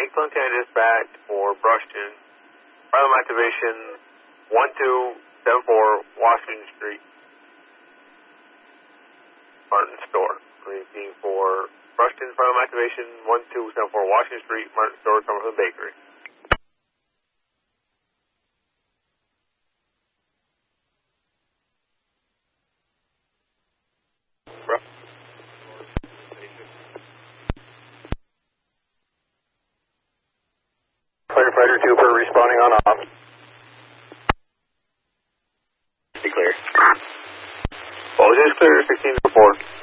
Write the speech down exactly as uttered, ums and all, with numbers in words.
Clinton County Dispatch for Brushton. Problem activation one two seven four Washington Street, Martin Store. Repeating for Brushton, problem activation one two seven four Washington Street, Martin Store, Cumberland Bakery. Firefighter Cooper responding on off. Be clear. Oh, just clear, sixteen to four.